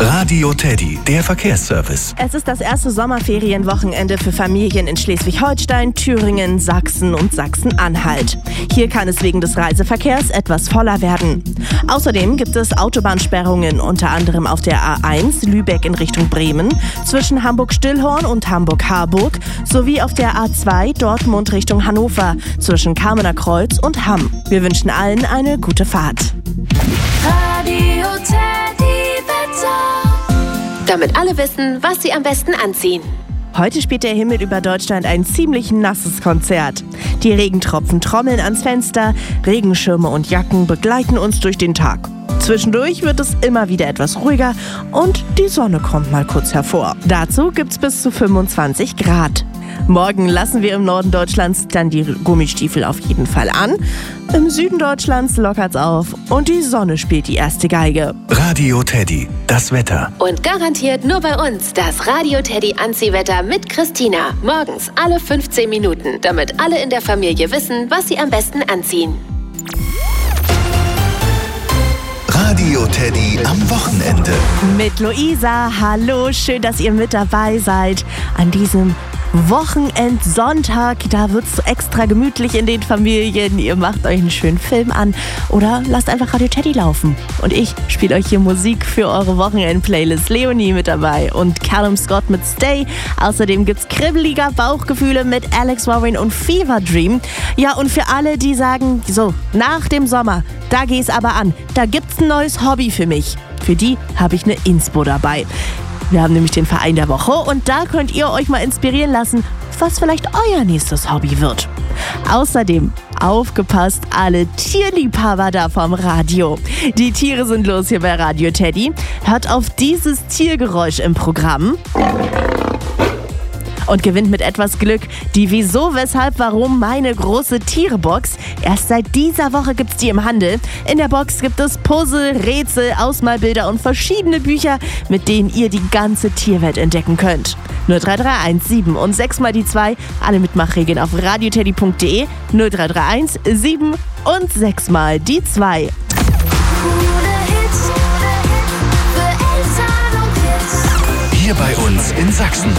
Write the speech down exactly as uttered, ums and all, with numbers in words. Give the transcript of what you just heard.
Radio Teddy, der Verkehrsservice. Es ist das erste Sommerferienwochenende für Familien in Schleswig-Holstein, Thüringen, Sachsen und Sachsen-Anhalt. Hier kann es wegen des Reiseverkehrs etwas voller werden. Außerdem gibt es Autobahnsperrungen, unter anderem auf der A eins Lübeck in Richtung Bremen, zwischen Hamburg-Stillhorn und Hamburg-Harburg sowie auf der A zwei Dortmund Richtung Hannover, zwischen Kamener Kreuz und Hamm. Wir wünschen allen eine gute Fahrt. Radio Teddy Wetter. Damit alle wissen, was sie am besten anziehen. Heute spielt der Himmel über Deutschland ein ziemlich nasses Konzert. Die Regentropfen trommeln ans Fenster, Regenschirme und Jacken begleiten uns durch den Tag. Zwischendurch wird es immer wieder etwas ruhiger und die Sonne kommt mal kurz hervor. Dazu gibt's bis zu fünfundzwanzig Grad. Morgen lassen wir im Norden Deutschlands dann die Gummistiefel auf jeden Fall an. Im Süden Deutschlands lockert's auf und die Sonne spielt die erste Geige. Radio Teddy, das Wetter. Und garantiert nur bei uns das Radio Teddy Anziehwetter mit Christina. Morgens alle fünfzehn Minuten, damit alle in der Familie wissen, was sie am besten anziehen. Radio Teddy am Wochenende. Mit Luisa, hallo, schön, dass ihr mit dabei seid an diesem Wochenendsonntag. Da wird es extra gemütlich in den Familien. Ihr macht euch einen schönen Film an oder lasst einfach Radio Teddy laufen. Und ich spiele euch hier Musik für eure Wochenend-Playlist. Leonie mit dabei und Callum Scott mit Stay. Außerdem gibt's kribbeliger Bauchgefühle mit Alex Warren und Fever Dream. Ja, und für alle, die sagen, so, nach dem Sommer, da geht's aber an. Da gibt's ein neues Hobby für mich. Für die habe ich eine Inspo dabei. Wir haben nämlich den Verein der Woche und da könnt ihr euch mal inspirieren lassen, was vielleicht euer nächstes Hobby wird. Außerdem, aufgepasst, alle Tierliebhaber da vom Radio. Die Tiere sind los hier bei Radio Teddy. Hört auf dieses Tiergeräusch im Programm und gewinnt mit etwas Glück die Wieso, Weshalb, Warum meine große Tiere-Box. Erst seit dieser Woche gibt's die im Handel. In der Box gibt es Puzzle, Rätsel, Ausmalbilder und verschiedene Bücher, mit denen ihr die ganze Tierwelt entdecken könnt. null drei drei eins sieben und sechs mal die zwei. Alle Mitmachregeln auf radioteddy punkt de. null drei drei eins sieben und sechs mal die zwei. Hier bei uns in Sachsen.